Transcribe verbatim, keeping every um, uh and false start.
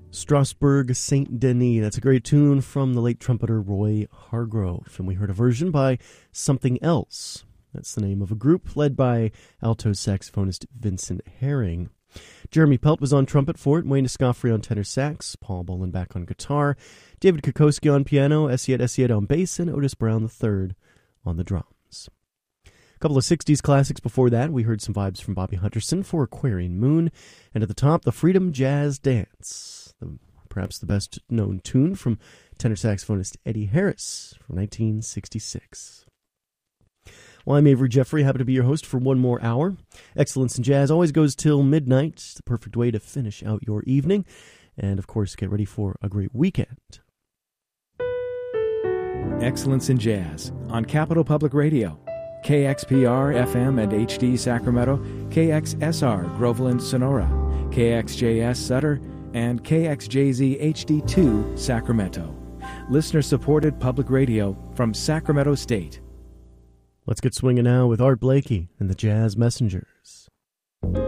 Strasbourg Saint Denis. That's a great tune from the late trumpeter Roy Hargrove. And we heard a version by Something Else. That's the name of a group led by alto saxophonist Vincent Herring. Jeremy Pelt was on trumpet for it, Wayne Escoffrey on tenor sax, Paul Bolenbach on guitar, David Kokoski on piano, Essiet Essiet on bass, and Otis Brown the third on the drums. A couple of sixties classics before that. We heard some vibes from Bobby Hunterson for Aquarian Moon, and at the top, the Freedom Jazz Dance, the, perhaps the best-known tune from tenor saxophonist Eddie Harris from nineteen sixty-six. Well, I'm Avery Jeffrey, happy to be your host for one more hour. Excellence in Jazz always goes till midnight, the perfect way to finish out your evening, and of course, get ready for a great weekend. Excellence in Jazz on Capital Public Radio. K X P R F M and H D Sacramento, K X S R Groveland Sonora, K X J S Sutter, and K X J Z H D two Sacramento. Listener-supported public radio from Sacramento State. Let's get swinging now with Art Blakey and the Jazz Messengers.